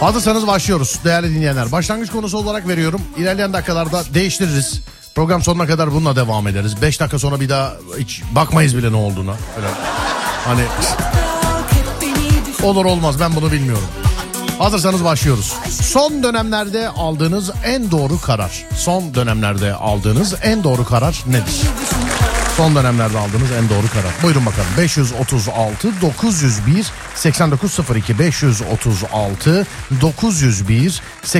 Hazırsanız başlıyoruz değerli dinleyenler. Başlangıç konusu olarak veriyorum. İlerleyen dakikalarda değiştiririz. Program sonuna kadar bununla devam ederiz. 5 dakika sonra bir daha hiç bakmayız bile ne olduğuna. Öyle. Hani olur olmaz, ben bunu bilmiyorum. Hazırsanız başlıyoruz. Son dönemlerde aldığınız en doğru karar. Son dönemlerde aldığınız en doğru karar nedir? Son dönemlerde aldığınız en doğru karar. Buyurun bakalım. 536 901 8902 536 901